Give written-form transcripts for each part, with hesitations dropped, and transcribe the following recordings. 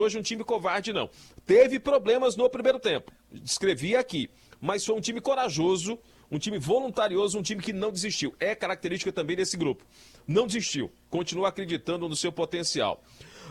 hoje um time covarde, não. Teve problemas no primeiro tempo, descrevi aqui, mas foi um time corajoso, um time voluntarioso, um time que não desistiu. É característica também desse grupo. Não desistiu, continua acreditando no seu potencial.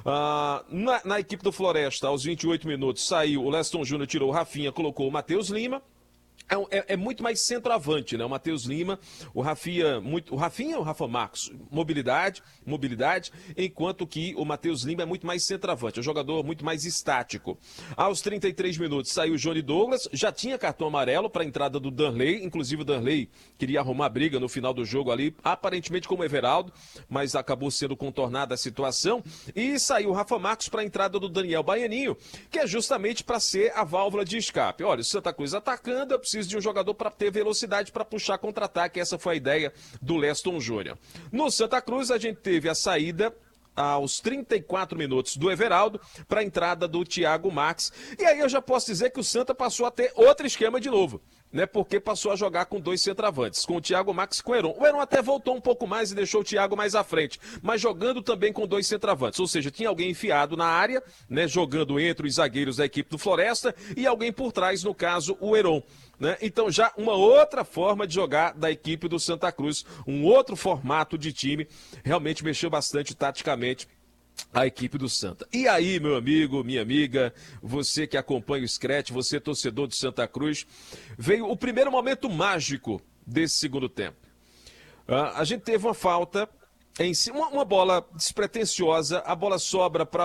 Na equipe do Floresta, aos 28 minutos, saiu o Leston Júnior, tirou o Rafinha, colocou o Matheus Lima. É muito mais centroavante, né? O Matheus Lima, o Rafinha ou o Rafa Marcos, mobilidade, enquanto que o Matheus Lima é muito mais centroavante, é um jogador muito mais estático. Aos 33 minutos saiu o Johnny Douglas, já tinha cartão amarelo para a entrada do Danley, inclusive o Danley queria arrumar briga no final do jogo ali, aparentemente como o Everaldo, mas acabou sendo contornada a situação, e saiu o Rafa Marcos para a entrada do Daniel Baianinho, que é justamente para ser a válvula de escape. Olha, o Santa Cruz atacando, eu preciso de um jogador para ter velocidade para puxar contra-ataque. Essa foi a ideia do Leston Júnior. No Santa Cruz, a gente teve a saída aos 34 minutos do Everaldo para a entrada do Thiago Max. E aí eu já posso dizer que o Santa passou a ter outro esquema de novo, né? Porque passou a jogar com dois centroavantes, com o Thiago Max e com o Heron. O Heron até voltou um pouco mais e deixou o Thiago mais à frente, mas jogando também com dois centroavantes, ou seja, tinha alguém enfiado na área, né? Jogando entre os zagueiros da equipe do Floresta e alguém por trás, no caso, o Heron. Né? Então já uma outra forma de jogar da equipe do Santa Cruz, um outro formato de time, realmente mexeu bastante taticamente a equipe do Santa. E aí, meu amigo, minha amiga, você que acompanha o Scratch, você torcedor de Santa Cruz, veio o primeiro momento mágico desse segundo tempo. A gente teve uma falta em cima, uma bola despretensiosa, a bola sobra para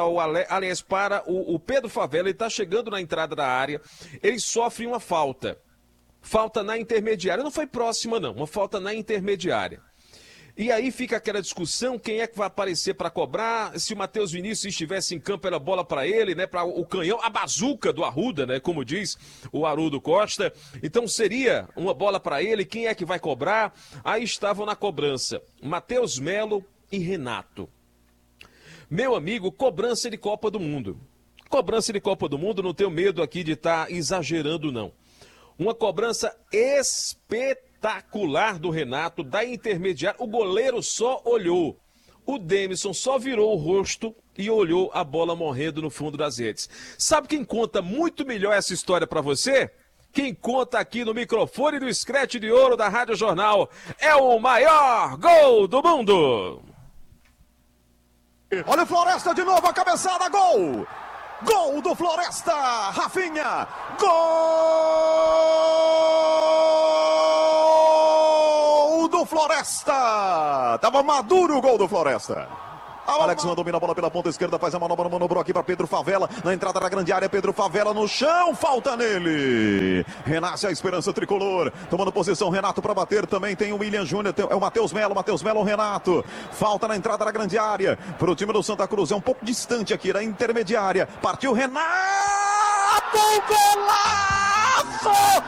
o Pedro Favela, ele está chegando na entrada da área, ele sofre uma falta. Falta na intermediária, não foi próxima não, uma falta na intermediária. E aí fica aquela discussão, quem é que vai aparecer para cobrar, se o Matheus Vinícius estivesse em campo era bola para ele, né, para o canhão, a bazuca do Arruda, né, como diz o Haroldo Costa. Então seria uma bola para ele, quem é que vai cobrar? Aí estavam na cobrança Matheus Melo e Renato. Meu amigo, cobrança de Copa do Mundo. Cobrança de Copa do Mundo, não tenho medo aqui de estar exagerando não. Uma cobrança espetacular do Renato, da intermediária. O goleiro só olhou. O Denilson só virou o rosto e olhou a bola morrendo no fundo das redes. Sabe quem conta muito melhor essa história para você? Quem conta aqui no microfone do Scratch de Ouro da Rádio Jornal é o maior gol do mundo. Olha o Floresta de novo, a cabeçada, gol! Gol do Floresta, Rafinha, gol do Floresta, tava maduro o gol do Floresta. Alex domina a bola pela ponta esquerda, faz a manobra, manobrou aqui para Pedro Favela, na entrada da grande área, Pedro Favela no chão, falta nele. Renasce a esperança tricolor, tomando posição Renato para bater, também tem o William Júnior, é o Matheus Melo, Renato. Falta na entrada da grande área, para o time do Santa Cruz, é um pouco distante aqui, da intermediária, partiu Renato, golaço!